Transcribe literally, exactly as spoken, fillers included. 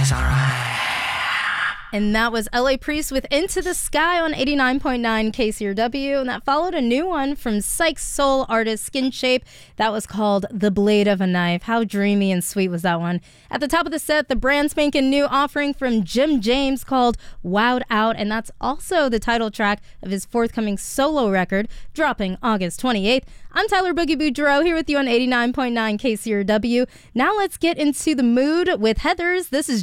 It's alright. And that was L A Priest with Into the Sky on eighty-nine point nine K C R W. And that followed a new one from Psych Soul artist Skin Shape. That was called The Blade of a Knife. How dreamy and sweet was that one? At the top of the set, the brand spanking new offering from Jim James called Wowed Out. And that's also the title track of his forthcoming solo record, dropping August twenty-eighth. I'm Tyler Boogie Boudreaux here with you on eighty-nine point nine K C R W. Now let's get into the mood with Heathers. This is